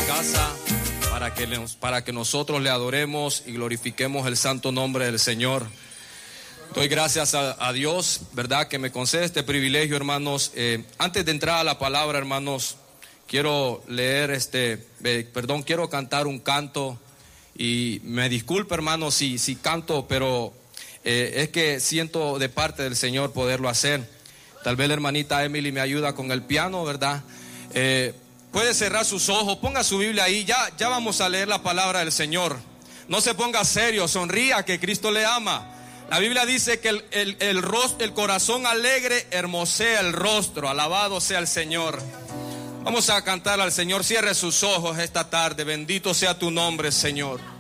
casa para que nosotros le adoremos y glorifiquemos el santo nombre del Señor. Doy gracias a Dios, ¿verdad?, que me concede este privilegio, hermanos. Antes de entrar a la palabra, hermanos, quiero leer quiero cantar un canto. Y me disculpe, hermanos, si canto, pero es que siento de parte del Señor poderlo hacer. Tal vez la hermanita Emily me ayuda con el piano, ¿verdad? Puede cerrar sus ojos, ponga su Biblia ahí, ya vamos a leer la palabra del Señor. No se ponga serio, sonría, que Cristo le ama. La Biblia dice que el corazón alegre hermosea el rostro. Alabado sea el Señor. Vamos a cantar al Señor. Cierre sus ojos esta tarde. Bendito sea tu nombre, Señor.